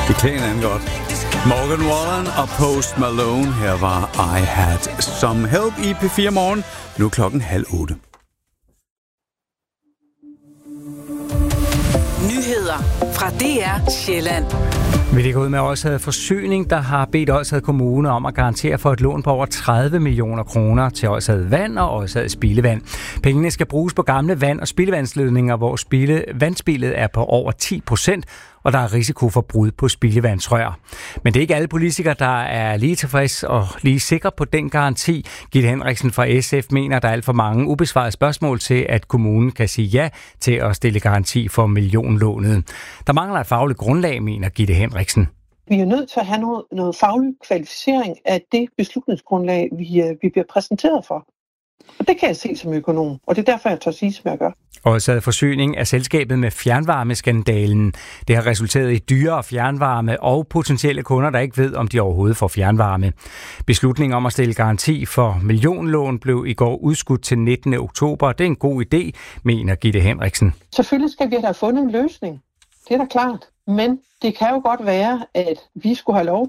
Det klæder hinanden godt. Morgan Wallen og Post Malone. Her var I Had Some Help i P4 Morgen. Nu er klokken 7:30. Nyheder fra DR Sjælland. Vi ligger ud med Odsherred Forsyning, der har bedt Odsherred Kommune om at garantere for et lån på over 30 millioner kroner til Odsherred Vand og Odsherred Spildevand. Pengene skal bruges på gamle vand- og spildevandsledninger, hvor vandspildet er på over 10%, og der er risiko for brud på spildevandsrør. Men det er ikke alle politikere, der er lige tilfreds og lige sikre på den garanti. Gitte Henriksen fra SF mener, at der er alt for mange ubesvarede spørgsmål til, at kommunen kan sige ja til at stille garanti for millionlånet. Der mangler et fagligt grundlag, mener Gitte Henriksen. Vi er nødt til at have noget faglig kvalificering af det beslutningsgrundlag, vi bliver præsenteret for. Og det kan jeg se som økonom, og det er derfor, jeg tør sige, som jeg gør. Odsherred Forsyning er selskabet med fjernvarmeskandalen. Det har resulteret i dyrere fjernvarme og potentielle kunder, der ikke ved, om de overhovedet får fjernvarme. Beslutningen om at stille garanti for millionlån blev i går udskudt til 19. oktober. Det er en god idé, mener Gitte Henriksen. Selvfølgelig skal vi have fundet en løsning. Det er da klart. Men det kan jo godt være, at vi skulle have lov